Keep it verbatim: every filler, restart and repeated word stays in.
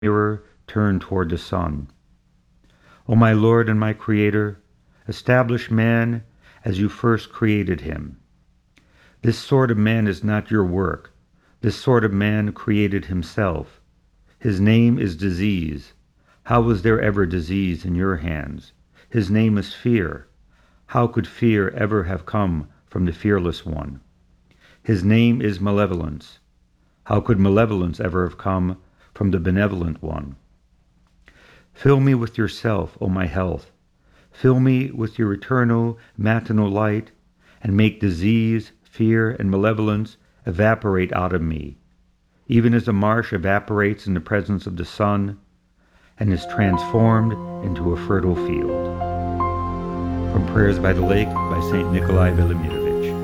mirror turned toward the sun. O my Lord and my Creator, establish man as you first created him. This sort of man is not your work. This sort of man created himself. His name is disease. How was there ever disease in your hands? His name is fear. How could fear ever have come from the fearless one? His name is malevolence. How could malevolence ever have come from the benevolent one? Fill me with yourself, O my health. Fill me with your eternal matinal light, and make disease, fear, and malevolence evaporate out of me, even as a marsh evaporates in the presence of the sun and is transformed into a fertile field. From Prayers by the Lake by Saint Nikolai Velimirovich.